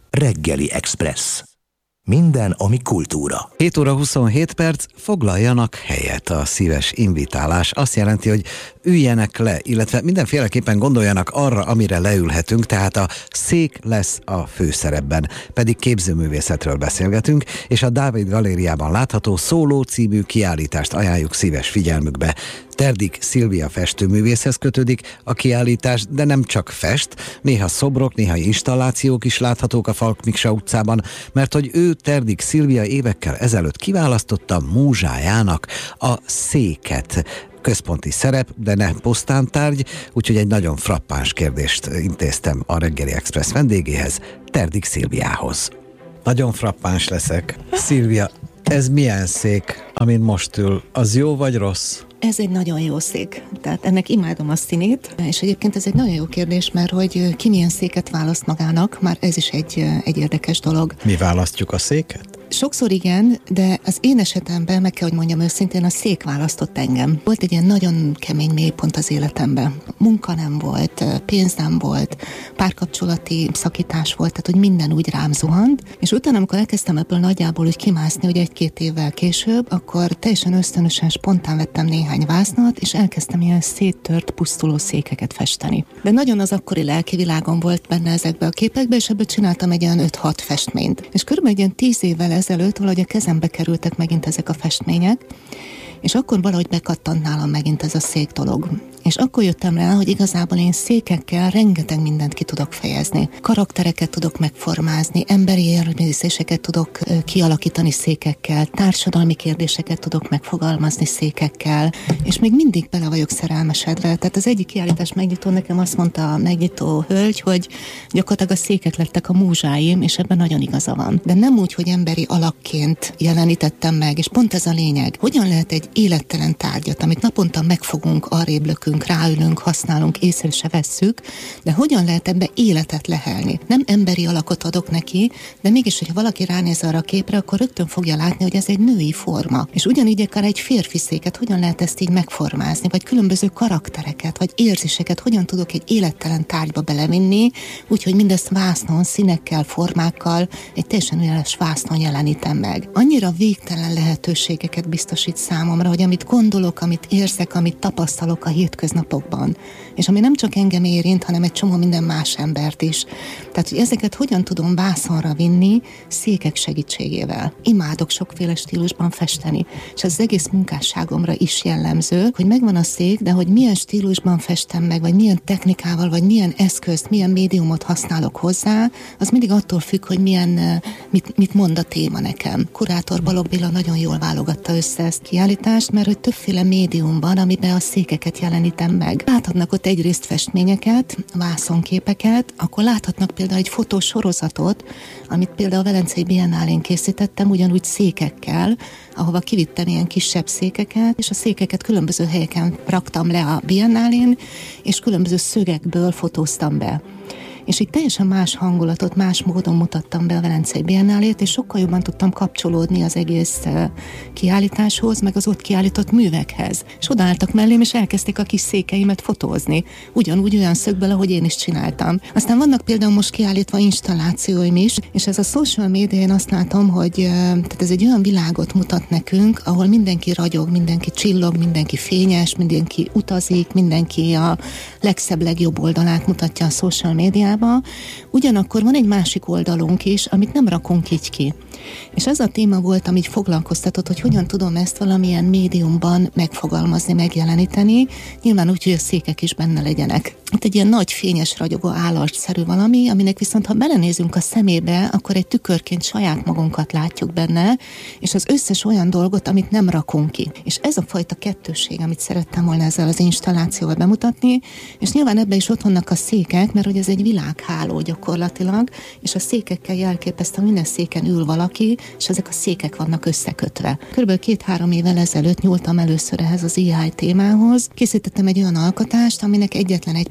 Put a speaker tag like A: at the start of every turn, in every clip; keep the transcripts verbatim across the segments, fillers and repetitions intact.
A: Reggeli Express. Minden, ami kultúra.
B: hét óra huszonhét perc, foglaljanak helyet a szíves invitálás. Azt jelenti, hogy üljenek le, illetve mindenféleképpen gondoljanak arra, amire leülhetünk, tehát a szék lesz a főszerepben. Pedig képzőművészetről beszélgetünk, és a Dávid Galériában látható Szóló című kiállítást ajánljuk szíves figyelmükbe. Terdik Szilvia festőművészhez kötődik a kiállítás, de nem csak fest, néha szobrok, néha installációk is láthatók a Falk Miksa utcában, mert hogy ő Terdik Szilvia évekkel ezelőtt kiválasztotta múzsájának a széket. Központi szerep, de ne posztántárgy, úgyhogy egy nagyon frappáns kérdést intéztem a Reggeli Express vendégéhez, Terdik Szilviához. Nagyon frappáns leszek. Szilvia, ez milyen szék, amin most ül? Az jó vagy rossz?
C: Ez egy nagyon jó szék, tehát ennek imádom a színét, és egyébként ez egy nagyon jó kérdés, mert hogy ki milyen széket választ magának, már ez is egy, egy érdekes dolog.
B: Mi választjuk a széket?
C: Sokszor igen, de az én esetemben, meg kell, hogy mondjam őszintén, a szék választott engem. Volt egy ilyen nagyon kemény mélypont az életemben. Munka nem volt, pénz nem volt, párkapcsolati szakítás volt, tehát hogy minden úgy rám zuhant, és utána, amikor elkezdtem ebből nagyjából úgy kimászni, hogy egy-két évvel később, akkor teljesen ösztönösen, spontán vettem néhány vásznat, és elkezdtem ilyen széttört, pusztuló székeket festeni. De nagyon az akkori lelki világom volt benne ezekbe a képekbe, és ebből csináltam egy olyan öt-hat festményt. És körülbelül egy ilyen tíz évvel ezelőtt valahogy a kezembe kerültek megint ezek a festmények, és akkor valahogy bekattant nálam megint ez a szék dolog. És akkor jöttem rá, hogy igazából én székekkel rengeteg mindent ki tudok fejezni. Karaktereket tudok megformázni, emberi érzéseket tudok kialakítani székekkel, társadalmi kérdéseket tudok megfogalmazni székekkel, és még mindig bele vagyok szerelmesedve. Tehát az egyik kiállítás megnyitó nekem azt mondta a megnyitó hölgy, hogy gyakorlatilag a székek lettek a múzsáim, és ebben nagyon igaza van. De nem úgy, hogy emberi alakként jelenítettem meg, és pont ez a lényeg. Hogyan lehet egy élettelen tárgyat, amit naponta megfogunk, arrébb lökünk, ráülünk, használunk, észre se vesszük, de hogyan lehet ebbe életet lehelni? Nem emberi alakot adok neki, de mégis, hogyha valaki ránéz arra a képre, akkor rögtön fogja látni, hogy ez egy női forma. És ugyanígy akár egy férfi széket, hogyan lehet ezt így megformázni, vagy különböző karaktereket, vagy érzéseket, hogyan tudok egy élettelen tárgyba belevinni, úgyhogy mindezt vásznon, színekkel, formákkal, egy teljesen üres vásznon jelenítem meg. Annyira végtelen lehetőségeket biztosít számomra, hogy amit gondolok, amit érzek, amit tapasztalok a hétköznapokban, és ami nem csak engem érint, hanem egy csomó minden más embert is. Tehát, hogy ezeket hogyan tudom vászonra vinni székek segítségével. Imádok sokféle stílusban festeni, és az egész munkásságomra is jellemző, hogy megvan a szék, de hogy milyen stílusban festem meg, vagy milyen technikával, vagy milyen eszközt, milyen médiumot használok hozzá, az mindig attól függ, hogy milyen, mit, mit mond a téma nekem. Kurátor Balogh Béla nagyon jól válogatta össze ezt kiállítást, mert hogy többféle médium van, amiben a székeket jelenítem meg. Láthatnak ott egyrészt festményeket, vászonképeket, akkor láthatnak például egy fotósorozatot, amit például a Velencei Biennálén készítettem, ugyanúgy székekkel, ahova kivittem ilyen kisebb székeket, és a székeket különböző helyeken raktam le a Biennálén, és különböző szögekből fotóztam be. És így teljesen más hangulatot, más módon mutattam be a Velencei Biennálét, és sokkal jobban tudtam kapcsolódni az egész kiállításhoz, meg az ott kiállított művekhez. És odaálltak mellém, és elkezdték a kis székeimet fotózni. Ugyanúgy olyan szögből, ahogy én is csináltam. Aztán vannak például most kiállítva installációim is, és ez a social media, én azt látom, hogy tehát ez egy olyan világot mutat nekünk, ahol mindenki ragyog, mindenki csillog, mindenki fényes, mindenki utazik, mindenki a legszebb, legjobb oldalát mutatja a social médiában. Ugyanakkor van egy másik oldalunk is, amit nem rakunk így ki. És ez a téma volt, amit foglalkoztatott, hogy hogyan tudom ezt valamilyen médiumban megfogalmazni, megjeleníteni, nyilván úgy, hogy a székek is benne legyenek. Itt egy ilyen nagy, fényes, ragyogó állarcszerű valami, aminek viszont, ha belenézünk a szemébe, akkor egy tükörként saját magunkat látjuk benne, és az összes olyan dolgot, amit nem rakunk ki. És ez a fajta kettősség, amit szerettem volna ezzel az installációval bemutatni, és nyilván ebben is ott vannak a székek, mert hogy ez egy világháló gyakorlatilag, és a székekkel jelképeztem, minden széken ül valaki, és ezek a székek vannak összekötve. Körülbelül két-három évvel ezelőtt nyúltam először ehhez az i há témához. Készítettem egy olyan alkotást, aminek egyetlen egy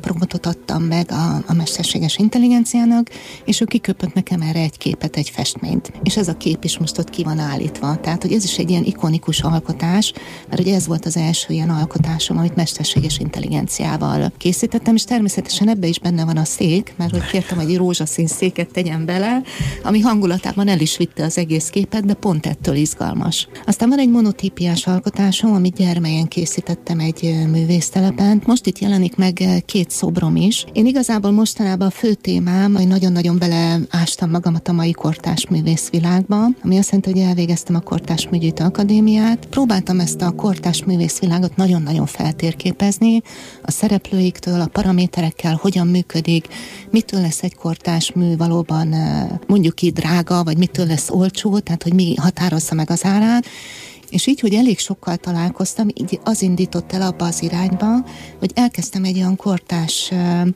C: promptot adtam meg a, a mesterséges intelligenciának, és ő kiköpött nekem erre egy képet, egy festményt. És ez a kép is most ott ki van állítva. Tehát, hogy ez is egy ilyen ikonikus alkotás, mert ugye ez volt az első ilyen alkotásom, amit mesterséges intelligenciával készítettem, és természetesen ebbe is benne van a szék, mert hogy kértem, hogy egy rózsaszín széket tegyen bele, ami hangulatában el is vitte az egész képet, de pont ettől izgalmas. Aztán van egy monotípiás alkotásom, amit Gyermelyen készítettem egy művésztelepen. Most itt jelenik meg két szobrom is. Én igazából mostanában a fő témám, hogy nagyon-nagyon beleástam magamat a mai kortárs művészvilágba, ami azt jelenti, hogy elvégeztem a Kortárs Műgyűjtő Akadémiát. Próbáltam ezt a kortárs művészvilágot nagyon-nagyon feltérképezni, a szereplőiktől, a paraméterekkel, hogyan működik, mitől lesz egy kortárs mű valóban mondjuk ki drága, vagy mitől lesz olcsó, tehát hogy mi határozza meg az árát. És így, hogy elég sokkal találkoztam, így az indított el abba az irányba, hogy elkezdtem egy olyan kortárs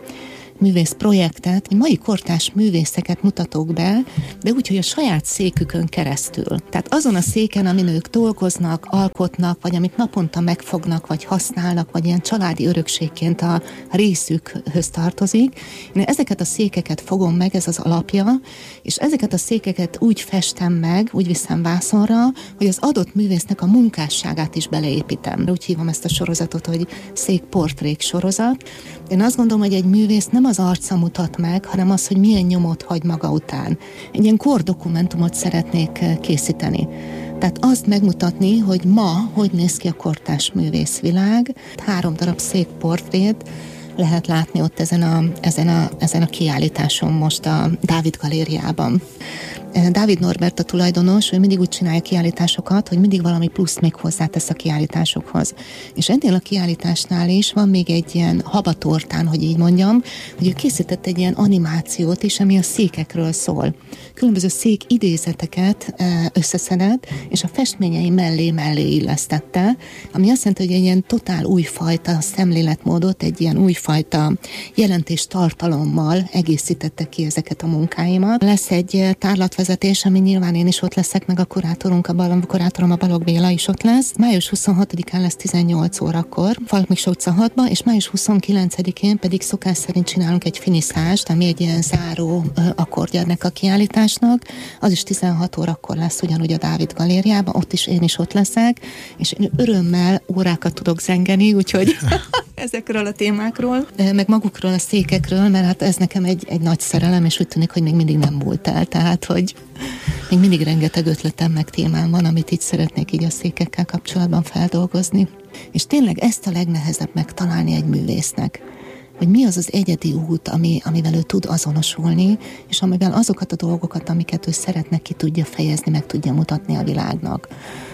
C: művész projektet, mai kortárs művészeket mutatok be, de úgy, hogy a saját székükön keresztül. Tehát azon a széken, amin ők dolgoznak, alkotnak, vagy amit naponta megfognak, vagy használnak, vagy ilyen családi örökségként a részükhöz tartozik. Én ezeket a székeket fogom meg, ez az alapja, és ezeket a székeket úgy festem meg, úgy viszem vászonra, hogy az adott művésznek a munkásságát is beleépítem. Úgy hívom ezt a sorozatot, hogy székportrék sorozat. Én azt gondolom, hogy egy művész nem az arca mutat meg, hanem az, hogy milyen nyomot hagy maga után. Egy ilyen kordokumentumot szeretnék készíteni. Tehát azt megmutatni, hogy ma hogy néz ki a kortárs művészvilág. Három darab székportrét lehet látni ott ezen a, ezen a, ezen a kiállításon most a Dávid Galériában. Dávid Norbert a tulajdonos, ő mindig úgy csinálja kiállításokat, hogy mindig valami pluszt még hozzátesz a kiállításokhoz. És ennél a kiállításnál is van még egy ilyen habatortán, hogy így mondjam, hogy ő készített egy ilyen animációt is, ami a székekről szól. Különböző szék idézeteket összeszedett, és a festményei mellé-mellé illesztette, ami azt jelenti, hogy egy ilyen totál újfajta szemléletmódot, egy ilyen újfajta jelentéstartalommal egészítette ki ezeket a munkáimat. Lesz egy tárlatvezetés, ami nyilván én is ott leszek, meg a kurátorunk, a, Bal- a kurátorom a Balogh Béla is ott lesz. május huszonhatodikán lesz tizennyolc órakor, Falk Miklós utca hatban, és május huszonkilencedikén pedig szokás szerint csinálunk egy finiszást, ami egy ilyen záró akkordja ennek a kiállításnak. Az is tizenhat órakor lesz ugyanúgy a Dávid Galériában, ott is én is ott leszek, és én örömmel órákat tudok zengeni, úgyhogy ezekről a témákról, meg magukról a székekről, mert hát ez nekem egy, egy nagy szerelem, és úgy tűnik, hogy még mindig nem múlt el. Tehát, hogy még mindig rengeteg ötletem meg témám van, amit így szeretnék így a székekkel kapcsolatban feldolgozni. És tényleg ezt a legnehezebb megtalálni egy művésznek, hogy mi az az egyedi út, ami, amivel ő tud azonosulni, és amivel azokat a dolgokat, amiket ő szeretne, ki tudja fejezni, meg tudja mutatni a világnak.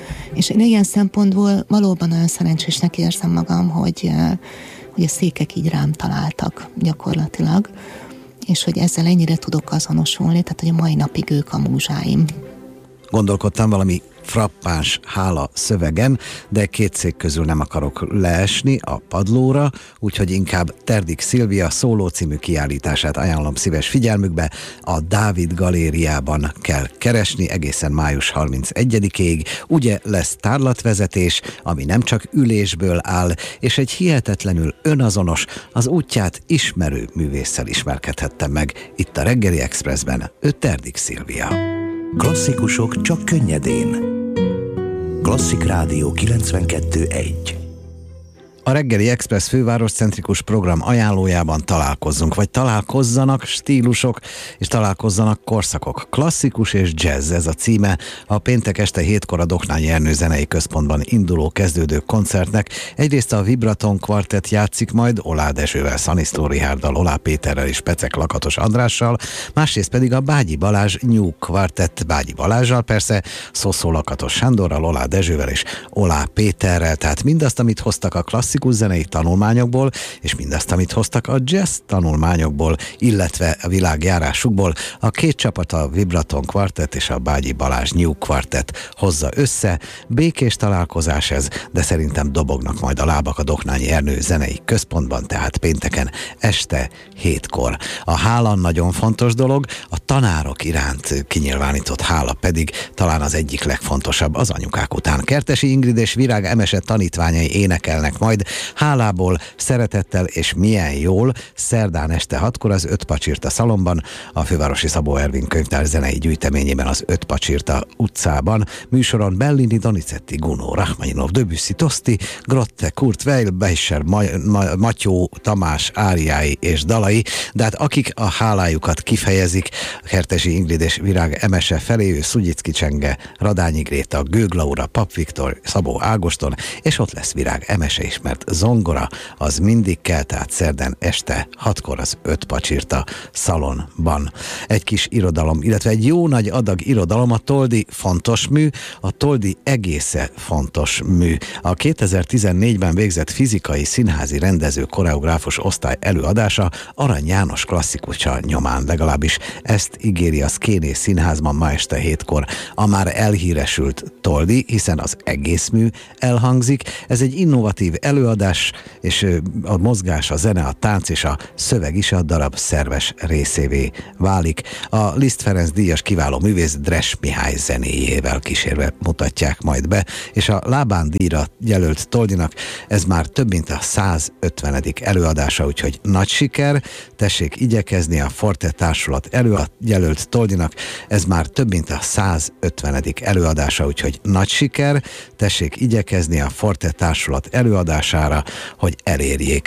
C: És én ilyen szempontból valóban olyan szerencsésnek érzem magam, hogy, hogy a székek így rám találtak gyakorlatilag, és hogy ezzel ennyire tudok azonosulni, tehát hogy a mai napig ők a múzsáim.
B: Gondolkodtam valami frappáns hála szövegen, de két szék közül nem akarok leesni a padlóra, úgyhogy inkább Terdik Szilvia Szóló című kiállítását ajánlom szíves figyelmükbe. A Dávid Galériában kell keresni egészen május harmincegyedikéig. Ugye lesz tárlatvezetés, ami nem csak ülésből áll, és egy hihetetlenül önazonos, az útját ismerő művésszel ismerkedhettem meg itt a Reggeli Expressben. Ő Terdik Szilvia.
A: Klasszikusok csak könnyedén. Klasszik Rádió kilencvenkettő egy.
B: A Reggeli Express fővároscentrikus program ajánlójában találkozzunk, vagy találkozzanak stílusok, és találkozzanak korszakok. Klasszikus és jazz, ez a címe a péntek este hétkor a Doknányi Ernő Zenei Központban induló kezdődő koncertnek. Egyrészt a Vibraton kvartett játszik majd Oláh Dezsővel, Szaniszló Richárddal, Oláh Péterrel és Pecek Lakatos Andrással, másrészt pedig a Bágyi Balázs New kvartett Bágyi Balázssal, persze Szoszó Lakatos Sándorral, Oláh Dezsővel és Oláh Péterrel, tehát mindazt, amit hoztak a klasszikus zenei tanulmányokból, és mindazt, amit hoztak a jazz tanulmányokból, illetve a világjárásukból, a két csapat, a Vibraton kvartett és a Bágyi Balázs New kvartett hozza össze. Békés találkozás ez, de szerintem dobognak majd a lábak a Doknányi Ernő Zenei Központban, tehát pénteken este hétkor. A hála nagyon fontos dolog, a tanárok iránt kinyilvánított hála pedig talán az egyik legfontosabb az anyukák után. Kertesi Ingrid és Virág Emese tanítványai énekelnek majd hálából, szeretettel és milyen jól szerdán este hatkor az Öt Pacsirta szalomban, a fővárosi Szabó Ervin könyvtár zenei gyűjteményében az Öt Pacsirta utcában. Műsoron Bellini, Donizetti, Gounod, Rachmaninov, Debussy, Tosti, Grotte, Kurt Weill, Beischer, Ma- Ma- Matyó, Tamás áriái és dalai, de hát akik a hálájukat kifejezik, Kertesi Ingrid és Virág Emese felé, ő Szugyicki Csenge, Radányi Gréta, Gőg Laura, Pap Viktor, Szabó Ágoston, és ott lesz Virág Emese is, mert zongora az mindig kell, tehát szerdán este hatkor az Öt Pacsirta szalonban. Egy kis irodalom, illetve egy jó nagy adag irodalom, a Toldi fontos mű, a Toldi egésze fontos mű. A kétezer-tizennégyben végzett fizikai színházi rendező koreográfus osztály előadása Arany János klasszikusa nyomán, legalábbis ezt ígéri a Szkéné Színházban ma este hétkor a már elhíresült Toldi, hiszen az egész mű elhangzik. Ez egy innovatív előadás, és a mozgás, a zene, a tánc és a szöveg is a darab szerves részévé válik. A Liszt Ferenc díjas kiváló művész Dres Mihály zenéjével kísérve mutatják majd be, és a Lábán díjra jelölt Toldinak ez már több mint a százötvenedik előadása, úgyhogy nagy siker, tessék igyekezni a Forte Társulat előad jelölt Toldinak, ez már több mint a százötvenedik előadása, úgyhogy nagy siker, tessék igyekezni a Forte Társulat előadására, hogy elérjék